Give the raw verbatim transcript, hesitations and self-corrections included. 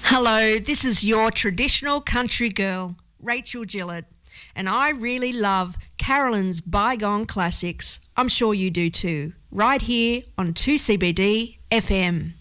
Hello, this is your traditional country girl, Rachel Gillett, and I really love Carolyn's Bygone Classics. I'm sure you do too, right here on two C B D F M.